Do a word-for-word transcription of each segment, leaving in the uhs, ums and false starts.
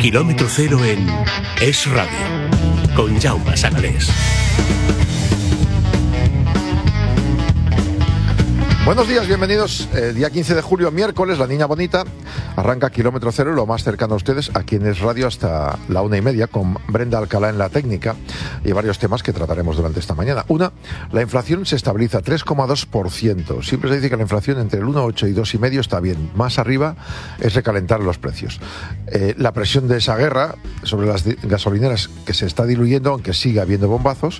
Kilómetro cero en Es Radio, con Jaume Sagalés. Buenos días, bienvenidos. Eh, día quince de julio, miércoles, la niña bonita arranca Kilómetro Cero, lo más cercano a ustedes, aquí en Es Radio hasta la una y media, con Brenda Alcalá en la técnica y varios temas que trataremos durante esta mañana. Una, la inflación se estabiliza tres coma dos por ciento. Siempre se dice que la inflación entre el uno coma ocho y dos coma cinco está bien. Más arriba es recalentar los precios. Eh, la presión de esa guerra sobre las gasolineras que se está diluyendo, aunque siga habiendo bombazos.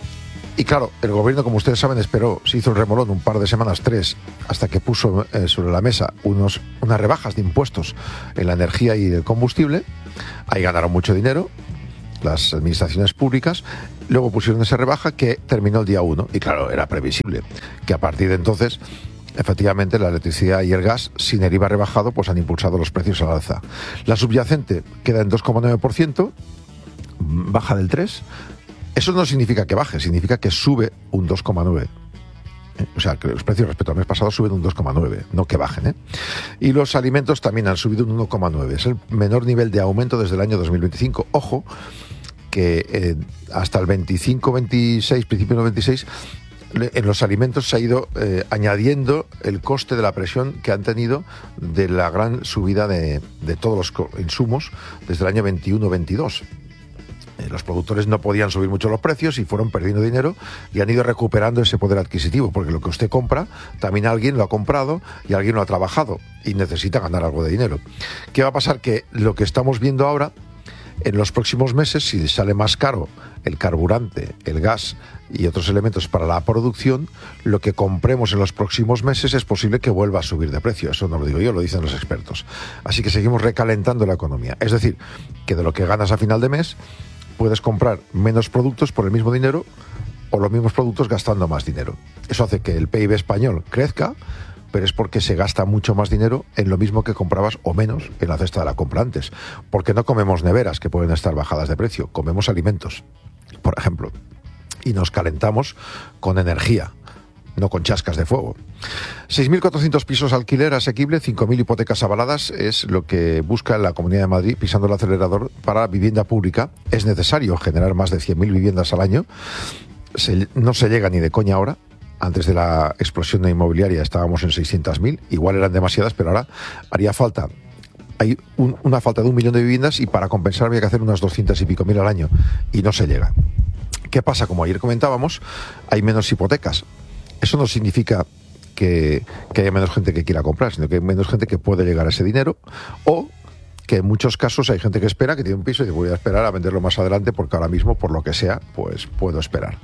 Y claro, el gobierno, como ustedes saben, esperó, se hizo un remolón un par de semanas, tres, hasta que puso eh, sobre la mesa unos, unas rebajas de impuestos en la energía y el combustible. Ahí ganaron mucho dinero las administraciones públicas. Luego pusieron esa rebaja que terminó el día uno. Y claro, era previsible que a partir de entonces, efectivamente, la electricidad y el gas, sin el I V A rebajado, pues han impulsado los precios al alza. La subyacente queda en dos coma nueve por ciento, baja del tres por ciento. Eso no significa que baje, significa que sube un dos coma nueve. O sea, que los precios respecto al mes pasado suben un dos coma nueve, no que bajen, ¿eh? Y los alimentos también han subido un uno coma nueve. Es el menor nivel de aumento desde el año dos mil veinticinco. Ojo, que eh, hasta el veinticinco veintiséis, principio del veintiséis, en los alimentos se ha ido eh, añadiendo el coste de la presión que han tenido de la gran subida de, de todos los insumos desde el año veintiuno veintidós. Los productores no podían subir mucho los precios y fueron perdiendo dinero y han ido recuperando ese poder adquisitivo, porque lo que usted compra, también alguien lo ha comprado y alguien lo ha trabajado y necesita ganar algo de dinero. ¿Qué va a pasar? Que lo que estamos viendo ahora, en los próximos meses, si sale más caro el carburante, el gas y otros elementos para la producción, lo que compremos en los próximos meses es posible que vuelva a subir de precio. Eso no lo digo yo, lo dicen los expertos. Así que seguimos recalentando la economía. Es decir, que de lo que ganas a final de mes, puedes comprar menos productos por el mismo dinero o los mismos productos gastando más dinero. Eso hace que el P I B español crezca, pero es porque se gasta mucho más dinero en lo mismo que comprabas o menos en la cesta de la compra antes. Porque no comemos neveras que pueden estar bajadas de precio, comemos alimentos, por ejemplo, y nos calentamos con energía, no con chascas de fuego. seis mil cuatrocientos pisos alquiler asequible, cinco mil hipotecas avaladas es lo que busca la Comunidad de Madrid, pisando el acelerador para vivienda pública. Es necesario generar más de cien mil viviendas al año. Se, no se llega ni de coña ahora. Antes de la explosión de inmobiliaria estábamos en seiscientas mil. Igual eran demasiadas, pero ahora haría falta. Hay un, una falta de un millón de viviendas y para compensar había que hacer unas doscientas y pico mil al año. Y no se llega. ¿Qué pasa? Como ayer comentábamos, hay menos hipotecas. Eso no significa que, que haya menos gente que quiera comprar, sino que hay menos gente que puede llegar a ese dinero, o que en muchos casos hay gente que espera, que tiene un piso y dice voy a esperar a venderlo más adelante porque ahora mismo, por lo que sea, pues puedo esperar.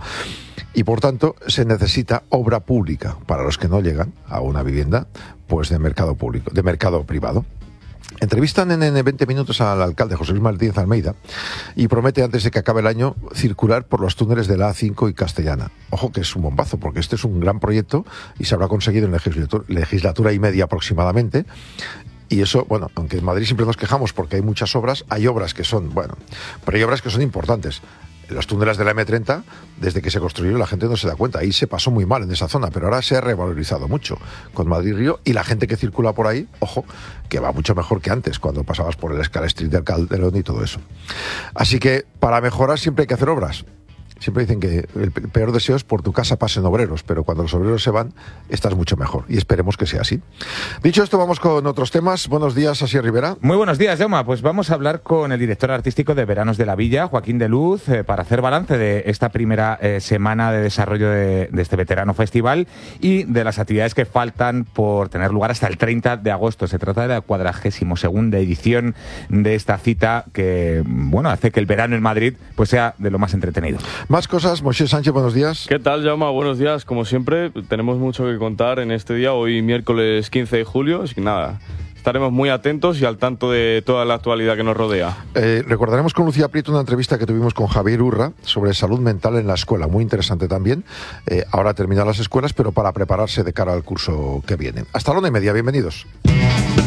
Y por tanto se necesita obra pública para los que no llegan a una vivienda pues de mercado público, de mercado privado. Entrevistan en veinte minutos al alcalde José Luis Martínez Almeida y promete antes de que acabe el año circular por los túneles de la A cinco y Castellana. Ojo que es un bombazo, porque este es un gran proyecto y se habrá conseguido en legislatura, legislatura y media aproximadamente. Y eso, bueno, aunque en Madrid siempre nos quejamos porque hay muchas obras, hay obras que son, bueno, pero hay obras que son importantes. Los túneles de la eme treinta, desde que se construyeron, la gente no se da cuenta. Ahí se pasó muy mal en esa zona, pero ahora se ha revalorizado mucho con Madrid-Río y la gente que circula por ahí, ojo, que va mucho mejor que antes, cuando pasabas por el Escala Street del Calderón y todo eso. Así que para mejorar siempre hay que hacer obras. Siempre dicen que el peor deseo es por tu casa pasen obreros, pero cuando los obreros se van, estás mucho mejor. Y esperemos que sea así. Dicho esto, vamos con otros temas. Buenos días, Asier Rivera. Muy buenos días, Jaume. Pues vamos a hablar con el director artístico de Veranos de la Villa, Joaquín de Luz, eh, para hacer balance de esta primera eh, semana de desarrollo de, de este veterano festival y de las actividades que faltan por tener lugar hasta el treinta de agosto. Se trata de la cuadragésima segunda edición de esta cita que, bueno, hace que el verano en Madrid pues sea de lo más entretenido. Más cosas, Moisés Sánchez, buenos días. ¿Qué tal, Jaume? Buenos días. Como siempre, tenemos mucho que contar en este día, hoy miércoles quince de julio, así que nada, estaremos muy atentos y al tanto de toda la actualidad que nos rodea. Eh, recordaremos con Lucía Prieto una entrevista que tuvimos con Javier Urra sobre salud mental en la escuela, muy interesante también. Eh, ahora terminan las escuelas, pero para prepararse de cara al curso que viene. Hasta la una y media, bienvenidos.